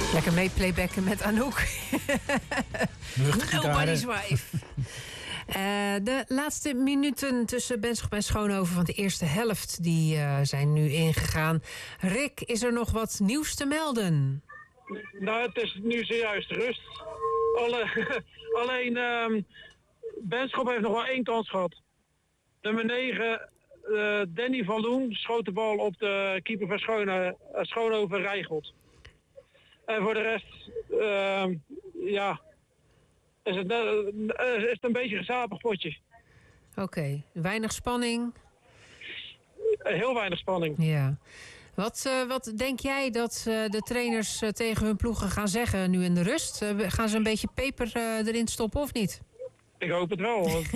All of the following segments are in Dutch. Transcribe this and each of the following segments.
Lekker mee playbacken met Anouk. Nobody's wife. De laatste minuten tussen Benschop en Schoonhoven van de eerste helft... die zijn nu ingegaan. Rick, is er nog wat nieuws te melden? Nou, het is nu zojuist rust. Alleen Benschop heeft nog wel 1 kans gehad. Nummer 9, Danny van Loen, schoot de bal op de keeper van Schoonhoven, Rijgelt. En voor de rest, is het een beetje een gezapig potje. Oké, weinig spanning? Heel weinig spanning. Ja. Wat denk jij dat de trainers tegen hun ploegen gaan zeggen nu in de rust? Gaan ze een beetje peper erin stoppen of niet? Ik hoop het wel, want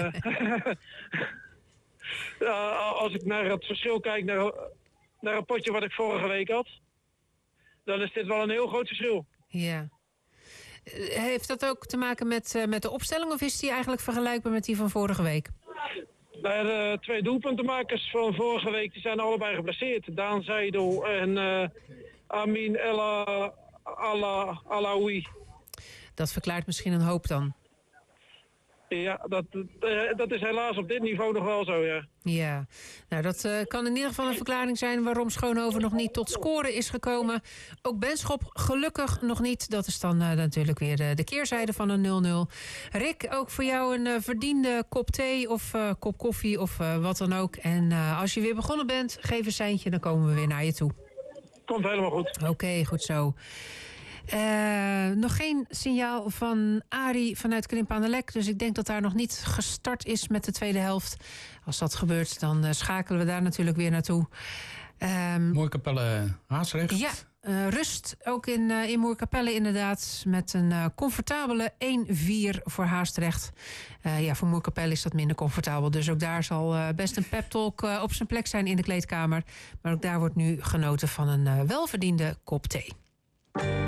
als ik naar het verschil kijk naar het potje wat ik vorige week had, dan is dit wel een heel groot verschil. Ja. Heeft dat ook te maken met de opstelling of is die eigenlijk vergelijkbaar met die van vorige week? Nou, de 2 doelpuntenmakers van vorige week die zijn allebei geblesseerd. Daan Zijdel en Amin Alaoui. Dat verklaart misschien een hoop dan. Ja, dat is helaas op dit niveau nog wel zo, ja. Ja, nou dat kan in ieder geval een verklaring zijn waarom Schoonhoven nog niet tot scoren is gekomen. Ook Benschop gelukkig nog niet. Dat is dan natuurlijk weer de keerzijde van een 0-0. Rick, ook voor jou een verdiende kop thee of kop koffie of wat dan ook. En als je weer begonnen bent, geef een seintje, dan komen we weer naar je toe. Komt helemaal goed. Oké, goed zo. Nog geen signaal van Arie vanuit Krimp aan de Lek. Dus ik denk dat daar nog niet gestart is met de tweede helft. Als dat gebeurt, dan schakelen we daar natuurlijk weer naartoe. Moerkapelle Haasrecht. Ja, rust ook in Moerkapelle inderdaad. Met een comfortabele 1-4 voor Haastrecht. Voor Moerkapelle is dat minder comfortabel. Dus ook daar zal best een pep-talk op zijn plek zijn in de kleedkamer. Maar ook daar wordt nu genoten van een welverdiende kop thee.